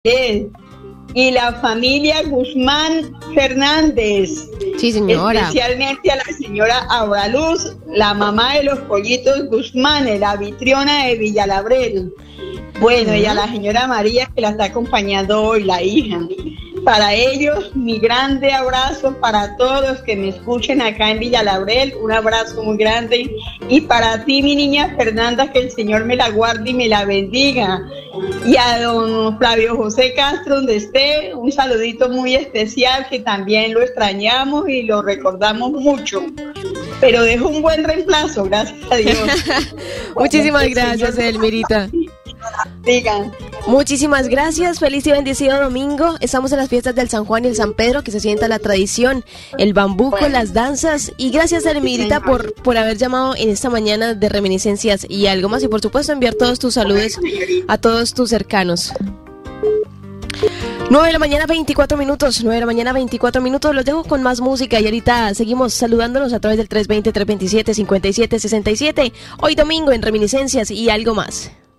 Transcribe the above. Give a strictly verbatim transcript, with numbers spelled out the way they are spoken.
y la familia Guzmán Fernández. Sí, señora. Especialmente a la señora Auraluz, la mamá de los pollitos Guzmán, la anfitriona de Villalabrel. Bueno, uh-huh. Y a la señora María, que la está acompañando hoy, la hija. Para ellos, mi grande abrazo para todos los que me escuchen acá en Villalabrel, un abrazo muy grande. Y para ti, mi niña Fernanda, que el Señor me la guarde y me la bendiga. Y a don Flavio José Castro, donde esté, un saludito muy especial, que también lo extrañamos y lo recordamos mucho. Pero dejo un buen reemplazo, gracias a Dios. Muchísimas gracias, Elmirita. Digan. Muchísimas gracias, feliz y bendecido domingo. Estamos en las fiestas del San Juan y el San Pedro, que se sienta la tradición, el bambuco, bueno. Las danzas. Y gracias, Elmirita, por, por haber llamado en esta mañana de reminiscencias y algo más. Y por supuesto enviar todos tus saludos a todos tus cercanos. nueve de la mañana, veinticuatro minutos, nueve de la mañana, veinticuatro minutos, los dejo con más música y ahorita seguimos saludándonos a través del tres veinte, tres veintisiete, cincuenta y siete sesenta y siete, hoy domingo en Reminiscencias y algo más.